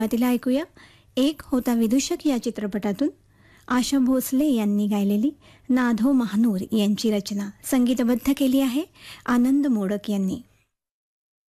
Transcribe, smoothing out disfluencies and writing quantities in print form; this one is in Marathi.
तिला ऐकूया एक होता विदूषक या चित्रपटातून आशा भोसले यांनी गायलेली नाधो महानूर यांची रचना संगीतबद्ध केली आहे आनंद मोडक यांनी.